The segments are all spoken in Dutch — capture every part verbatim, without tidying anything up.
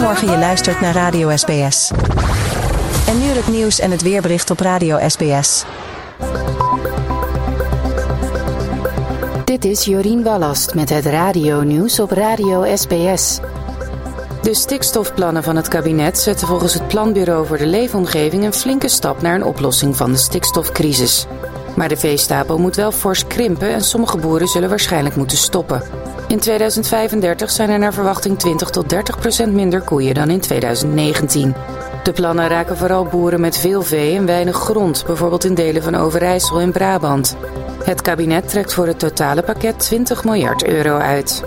Goedemorgen, je luistert naar Radio S B S. En nu het nieuws en het weerbericht op Radio S B S. Dit is Jorien Wallast met het radio-nieuws op Radio S B S. De stikstofplannen van het kabinet zetten volgens het Planbureau voor de Leefomgeving een flinke stap naar een oplossing van de stikstofcrisis. Maar de veestapel moet wel fors krimpen en sommige boeren zullen waarschijnlijk moeten stoppen. In tweeduizend vijfendertig zijn er naar verwachting twintig tot dertig procent minder koeien dan in tweeduizend negentien. De plannen raken vooral boeren met veel vee en weinig grond, bijvoorbeeld in delen van Overijssel en Brabant. Het kabinet trekt voor het totale pakket twintig miljard euro uit.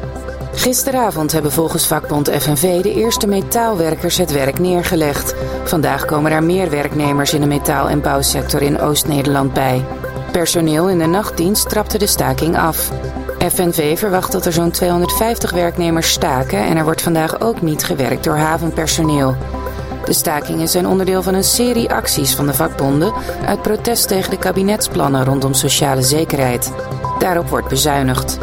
Gisteravond hebben volgens vakbond F N V de eerste metaalwerkers het werk neergelegd. Vandaag komen er meer werknemers in de metaal- en bouwsector in Oost-Nederland bij. Personeel in de nachtdienst trapte de staking af. F N V verwacht dat er zo'n tweehonderdvijftig werknemers staken en er wordt vandaag ook niet gewerkt door havenpersoneel. De stakingen zijn onderdeel van een serie acties van de vakbonden uit protest tegen de kabinetsplannen rondom sociale zekerheid. Daarop wordt bezuinigd.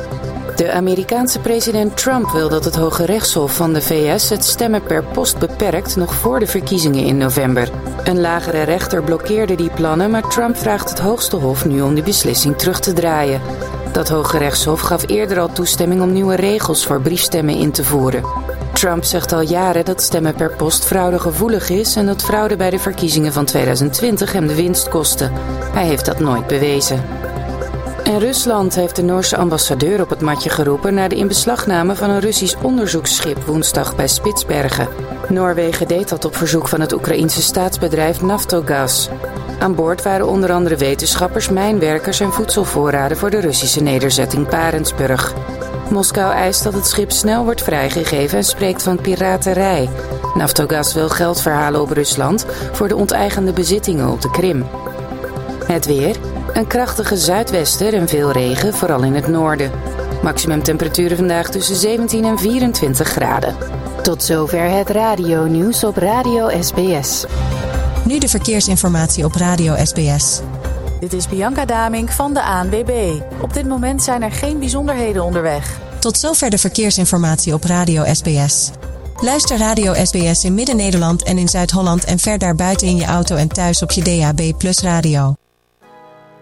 De Amerikaanse president Trump wil dat het Hoge Rechtshof van de V S het stemmen per post beperkt nog voor de verkiezingen in november. Een lagere rechter blokkeerde die plannen, maar Trump vraagt het hoogste hof nu om die beslissing terug te draaien. Dat Hoge Rechtshof gaf eerder al toestemming om nieuwe regels voor briefstemmen in te voeren. Trump zegt al jaren dat stemmen per post fraudegevoelig is en dat fraude bij de verkiezingen van tweeduizend twintig hem de winst kostte. Hij heeft dat nooit bewezen. En Rusland heeft de Noorse ambassadeur op het matje geroepen na de inbeslagname van een Russisch onderzoeksschip woensdag bij Spitsbergen. Noorwegen deed dat op verzoek van het Oekraïense staatsbedrijf Naftogaz. Aan boord waren onder andere wetenschappers, mijnwerkers en voedselvoorraden voor de Russische nederzetting Barentsburg. Moskou eist dat het schip snel wordt vrijgegeven en spreekt van piraterij. Naftogaz wil geld verhalen op Rusland voor de onteigende bezittingen op de Krim. Het weer. Een krachtige zuidwester en veel regen, vooral in het noorden. Maximumtemperaturen vandaag tussen zeventien en vierentwintig graden. Tot zover het radio-nieuws op Radio S B S. Nu de verkeersinformatie op Radio S B S. Dit is Bianca Damink van de A N W B. Op dit moment zijn er geen bijzonderheden onderweg. Tot zover de verkeersinformatie op Radio S B S. Luister Radio S B S in Midden-Nederland en in Zuid-Holland en ver daarbuiten in je auto en thuis op je D A B plus radio.